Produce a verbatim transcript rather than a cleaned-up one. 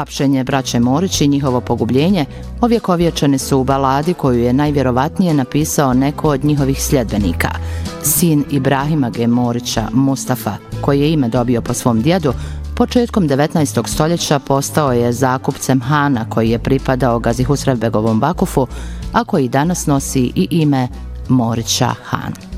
Hapšenje braće Morić i njihovo pogubljenje ovjekovječeni su u baladi koju je najvjerovatnije napisao neko od njihovih sljedbenika. Sin Ibrahima G. Morića, Mustafa, koji je ime dobio po svom djedu, početkom devetnaestog stoljeća postao je zakupcem hana koji je pripadao Gazi Husrevbegovom Vakufu, a koji danas nosi i ime Morića Han.